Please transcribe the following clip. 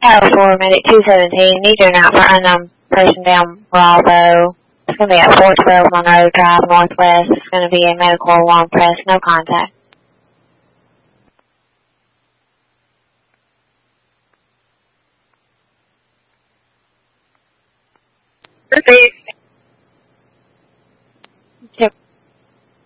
for Medic 217, need your out for unknown person down Bravo. It's going to be at 412 Monroe Drive Northwest. It's going to be a medical alarm press, no contact. Received.